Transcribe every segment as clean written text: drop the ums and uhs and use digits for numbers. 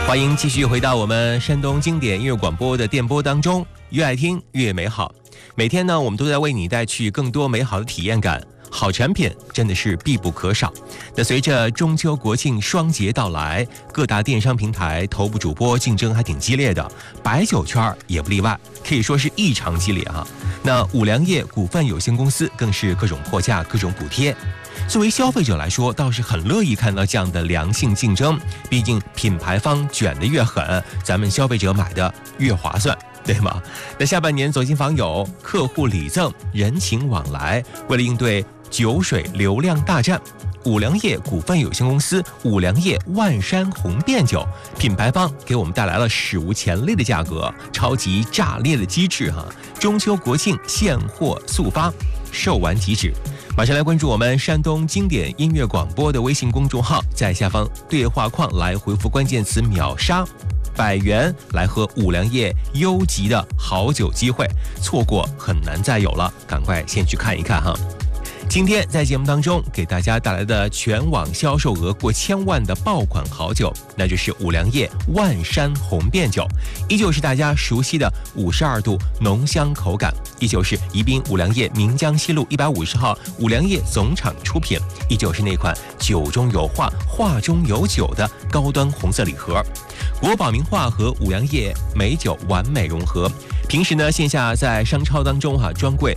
欢迎继续回到我们山东经典音乐广播的电波当中，越爱听越美好。每天呢，我们都在为你带去更多美好的体验感。好产品真的是必不可少。那随着中秋国庆双节到来，各大电商平台头部主播竞争还挺激烈的，白酒圈也不例外，可以说是异常激烈啊。那五粮液股份有限公司更是各种破价、各种补贴。作为消费者来说，倒是很乐意看到这样的良性竞争，毕竟品牌方卷得越狠，咱们消费者买的越划算，对吗？那下半年走亲访友、客户礼赠、人情往来，为了应对酒水流量大战，五粮液股份有限公司五粮液万山红遍酒品牌方给我们带来了史无前例的价格，超级炸裂的机制哈！中秋国庆现货速发，售完即止。马上来关注我们山东经典音乐广播的微信公众号，在下方对话框来回复关键词秒杀100元来喝五粮液优级的好酒机会，错过很难再有了，赶快先去看一看哈。今天在节目当中给大家带来的全网销售额过1000万的爆款好酒，那就是五粮液万山红遍酒，依旧是大家熟悉的52度浓香口感，依旧是宜宾五粮液岷江西路150号五粮液总厂出品，依旧是那款酒中有画、画中有酒的高端红色礼盒，国宝名画和五粮液美酒完美融合。平时呢，线下在商超当中专柜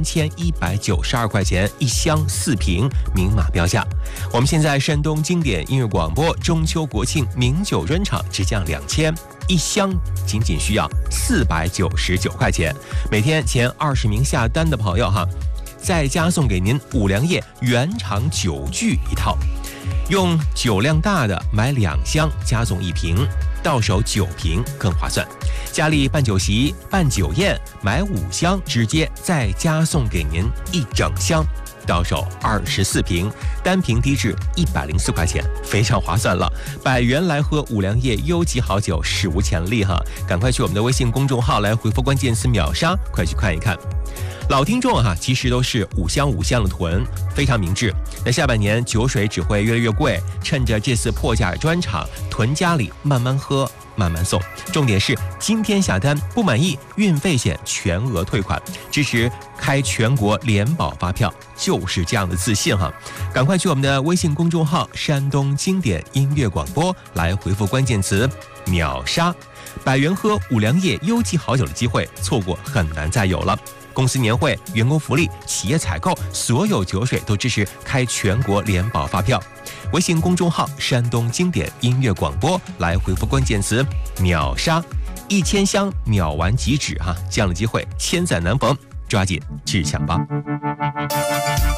3192块钱1箱4瓶，明码标价。我们现在山东经典音乐广播中秋国庆名酒专场只降2000，一箱仅仅需要499块钱。每天前20名下单的朋友再加送给您五粮液原厂酒具一套，用酒量大的买2箱加送1瓶，到手9瓶更划算。家里办酒席、办酒宴，买5箱直接再加送给您1整箱，到手24瓶，单瓶低至104块钱，非常划算了。100元来喝五粮液优级好酒，史无前例哈！赶快去我们的微信公众号来回复关键词秒杀，快去看一看。老听众其实都是5箱5箱的囤，非常明智。那下半年酒水只会越来越贵，趁着这次破价专场，囤家里慢慢喝，慢慢送。重点是今天下单不满意，运费险全额退款，支持开全国联保发票，就是这样的自信哈！赶快去我们的微信公众号山东经典音乐广播来回复关键词秒杀，100元喝五粮液优级好酒的机会，错过很难再有了。公司年会、员工福利、企业采购，所有酒水都支持开全国联保发票。微信公众号山东经典音乐广播来回复关键词秒杀，1000箱秒完即止这样的机会千载难逢，抓紧去抢吧。